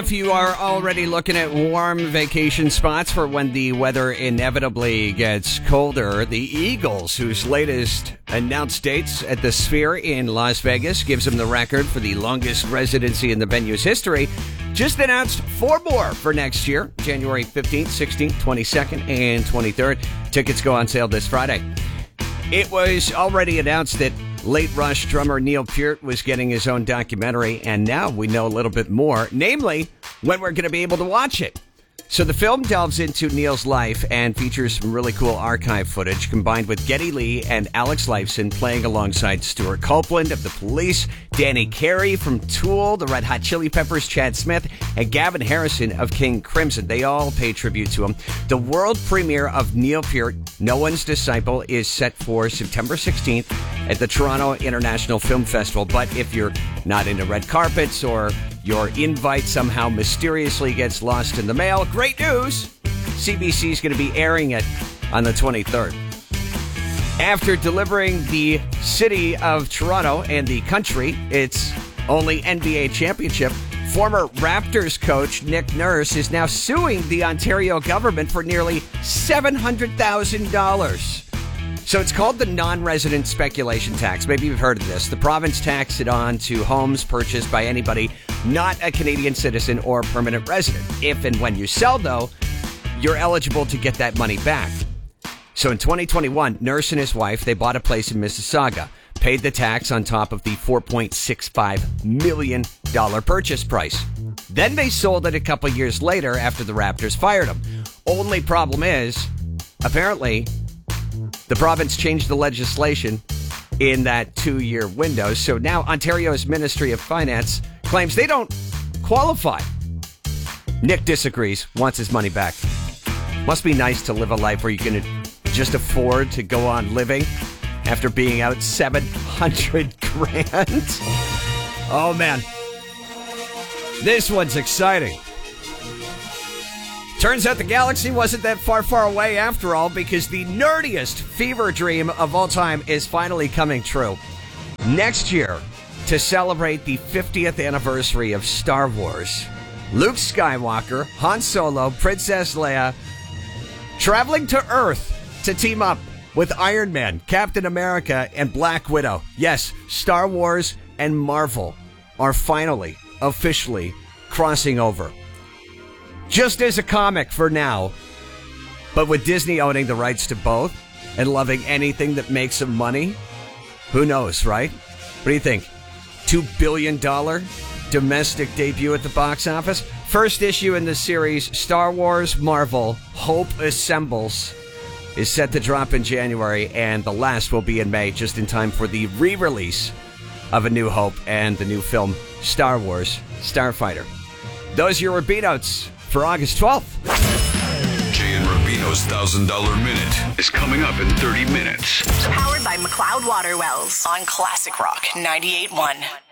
If you are already looking at warm vacation spots for when the weather inevitably gets colder, the Eagles, whose latest announced dates at the Sphere in Las Vegas gives them the record for the longest residency in the venue's history, just announced 4 more for next year, January 15th, 16th, 22nd, and 23rd. Tickets go on sale this Friday. It was already announced that late Rush drummer Neil Peart was getting his own documentary, and now we know a little bit more, namely when we're going to be able to watch it. So the film delves into Neil's life and features some really cool archive footage combined with Geddy Lee and Alex Lifeson playing alongside Stuart Copeland of The Police, Danny Carey from Tool, the Red Hot Chili Peppers, Chad Smith, and Gavin Harrison of King Crimson. They all pay tribute to him. The world premiere of Neil Peart, No One's Disciple, is set for September 16th at the Toronto International Film Festival. But if you're not into red carpets or your invite somehow mysteriously gets lost in the mail, great news! CBC is going to be airing it on the 23rd. After delivering the city of Toronto and the country its only NBA championship, former Raptors coach Nick Nurse is now suing the Ontario government for nearly $700,000. So it's called the non-resident speculation tax. Maybe you've heard of this. The province taxed it on to homes purchased by anybody not a Canadian citizen or permanent resident. If and when you sell, though, you're eligible to get that money back. So in 2021, Nurse and his wife, they bought a place in Mississauga, paid the tax on top of the $4.65 million purchase price. Then they sold it a couple years later after the Raptors fired them. Only problem is, apparently, the province changed the legislation in that 2-year window. So now Ontario's Ministry of Finance claims they don't qualify. Nick disagrees, wants his money back. Must be nice to live a life where you can just afford to go on living after being out $700,000. Oh, man. This one's exciting. Turns out the galaxy wasn't that far away after all, because the nerdiest fever dream of all time is finally coming true. Next year, to celebrate the 50th anniversary of Star Wars, Luke Skywalker, Han Solo, Princess Leia, traveling to Earth to team up with Iron Man, Captain America, and Black Widow. Yes, Star Wars and Marvel are finally, officially crossing over. Just as a comic for now, but with Disney owning the rights to both and loving anything that makes them money, who knows, right? What do you think? $2 billion domestic debut at the box office? First issue in the series, Star Wars Marvel Hope Assembles, is set to drop in January, and the last will be in May, just in time for the re-release of A New Hope and the new film Star Wars Starfighter. Those are your Rubino's for August 12th. Jay and Rubino's $1,000 Minute is coming up in 30 minutes. Powered by McLeod Water Wells on Classic Rock 98.1.